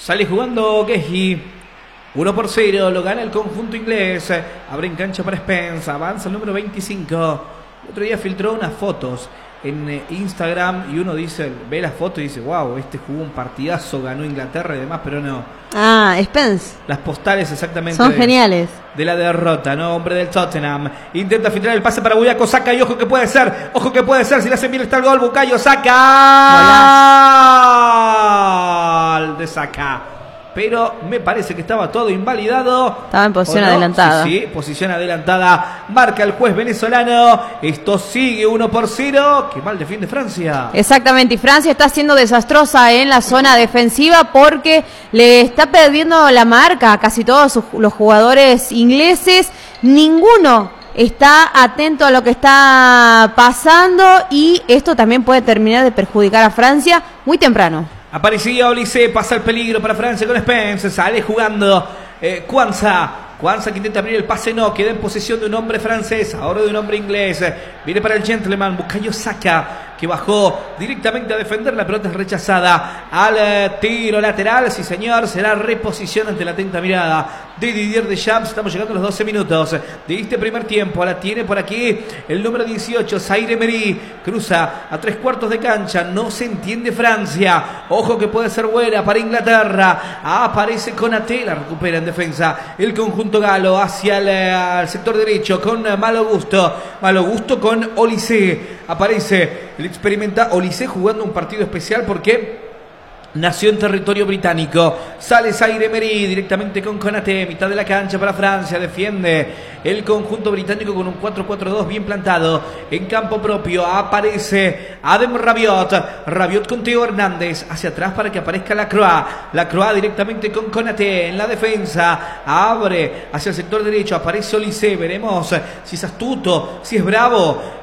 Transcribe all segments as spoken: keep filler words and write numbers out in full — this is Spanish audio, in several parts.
Sale jugando Gehi. uno por cero, lo gana el conjunto inglés. Abre en cancha para Spence. Avanza el número veinticinco. El otro día filtró unas fotos en Instagram y uno dice, ve la foto y dice, wow, este jugó un partidazo, ganó Inglaterra y demás, pero no. Ah, Spence. Las postales exactamente. Son de, geniales. De la derrota, ¿no? Hombre del Tottenham. Intenta filtrar el pase para Bukayo Saka y ojo que puede ser, ojo que puede ser, si le hacen bien está el gol, Bukayo Saka. Gol de Saka. Pero me parece que estaba todo invalidado. Estaba en posición no? adelantada. Sí, sí, posición adelantada. Marca el juez venezolano. Esto sigue uno por cero. Qué mal defiende Francia. Exactamente, y Francia está siendo desastrosa en la zona defensiva porque le está perdiendo la marca a casi todos sus, los jugadores ingleses. Ninguno está atento a lo que está pasando y esto también puede terminar de perjudicar a Francia muy temprano. Aparecía Olise, pasa el peligro para Francia con Spence, sale jugando eh, Kwanza. Kwanza que intenta abrir el pase, no, queda en posesión de un hombre francés, ahora de un hombre inglés. Viene para el gentleman, Bukayo Saka, que bajó directamente a defender, la pelota es rechazada al eh, tiro lateral, sí señor, será reposición ante la atenta mirada de Didier Deschamps. Estamos llegando a los doce minutos de este primer tiempo. La tiene por aquí el número dieciocho, Zaire Emery, cruza a tres cuartos de cancha, no se entiende Francia, ojo que puede ser buena para Inglaterra. Aparece Konaté, la recupera en defensa el conjunto galo hacia el, el sector derecho con Malo Gusto, Malo Gusto con Olise. Aparece el experimenta Olise jugando un partido especial porque nació en territorio británico. Sale Zaire Emery directamente con Konaté, mitad de la cancha para Francia. Defiende el conjunto británico con un cuatro cuatro dos bien plantado en campo propio. Aparece Adem Rabiot. Rabiot con Theo Hernández hacia atrás para que aparezca Lacroix. Lacroix directamente con Konaté en la defensa. Abre hacia el sector derecho. Aparece Olise. Veremos si es astuto, si es bravo.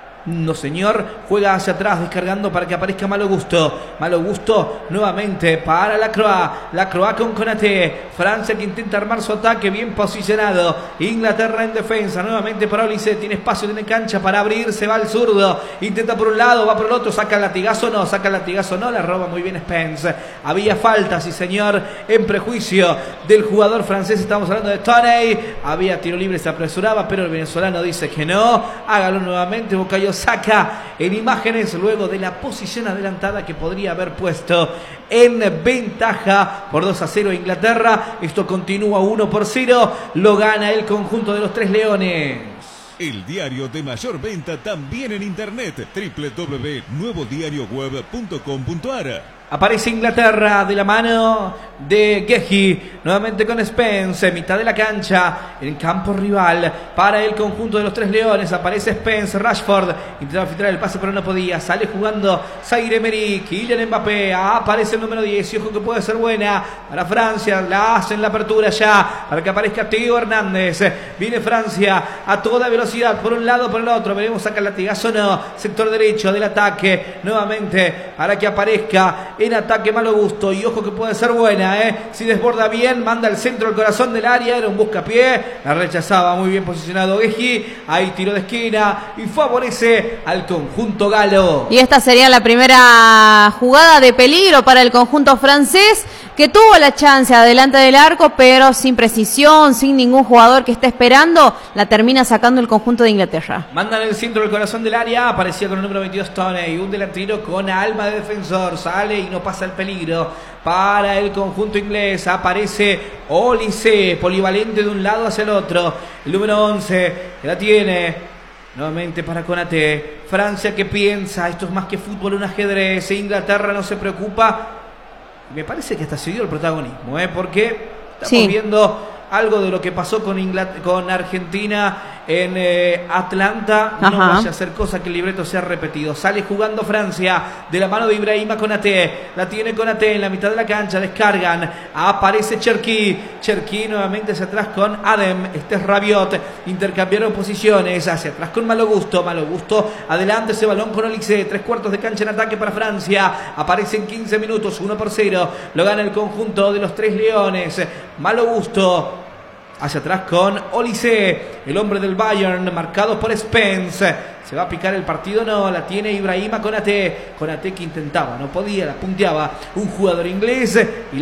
No señor, juega hacia atrás descargando para que aparezca Malo Gusto. Malo Gusto nuevamente para Lacroix. Lacroix con Konaté. Francia que intenta armar su ataque bien posicionado. Inglaterra en defensa nuevamente para Olise. Tiene espacio, tiene cancha para abrirse. Va al zurdo. Intenta por un lado, va por el otro. Saca el latigazo, no. Saca el latigazo, no. La roba muy bien Spence. Había falta, sí señor, en prejuicio del jugador francés. Estamos hablando de Toney. Había tiro libre, se apresuraba, pero el venezolano dice que no. Hágalo nuevamente, Bukayo Saka en imágenes luego de la posición adelantada que podría haber puesto en ventaja por dos a cero a Inglaterra. Esto continúa uno por cero, lo gana el conjunto de los Tres Leones. El diario de mayor venta también en internet, doble u doble u doble u punto nuevo diario web punto com punto a r. Aparece Inglaterra de la mano de Gehi, nuevamente con Spence, mitad de la cancha, en campo rival para el conjunto de los Tres Leones. Aparece Spence, Rashford, intentaba filtrar el pase pero no podía, sale jugando Zaire Emery, Kylian Mbappé, aparece el número diez, y ojo que puede ser buena para Francia, la hacen la apertura ya, para que aparezca Theo Hernández. Viene Francia a toda velocidad, por un lado, por el otro, veremos saca el latigazo, no, sector derecho del ataque, nuevamente para que aparezca en ataque Malo Gusto, y ojo que puede ser buena, ¿eh? Si desborda bien, manda el centro al corazón del área, era un buscapié, la rechazaba muy bien posicionado Gehi, ahí tiro de esquina y favorece al conjunto galo. Y esta sería la primera jugada de peligro para el conjunto francés, que tuvo la chance adelante del arco, pero sin precisión, sin ningún jugador que esté esperando, la termina sacando el conjunto de Inglaterra. Mandan el centro del corazón del área, aparecía con el número veintidós Toney, un delantero con alma de defensor, sale y no pasa el peligro para el conjunto inglés. Aparece Olise, polivalente de un lado hacia el otro, el número once, que la tiene nuevamente para Konaté. Francia que piensa, esto es más que fútbol, un ajedrez. Inglaterra no se preocupa. Me parece que hasta se dio el protagonismo, ¿eh? Porque estamos sí. viendo algo de lo que pasó con, Inglaterra, con Argentina en eh, Atlanta. Ajá. No vaya a ser cosa que el libreto sea repetido. Sale jugando Francia de la mano de Ibrahima Konaté. La tiene Konaté en la mitad de la cancha. Descargan. Aparece Cherki. Cherki nuevamente hacia atrás con Adem. Este es Rabiot. Intercambiaron posiciones. Hacia atrás con Malo Gusto. Malo Gusto adelante ese balón con Olise. Tres cuartos de cancha en ataque para Francia. Aparece en quince minutos. uno por cero. Lo gana el conjunto de los Tres Leones. Malo Gusto hacia atrás con Olise, el hombre del Bayern, marcado por Spence. Se va a picar el partido, no, la tiene Ibrahima Konaté. Konaté que intentaba, no podía, la punteaba un jugador inglés. Y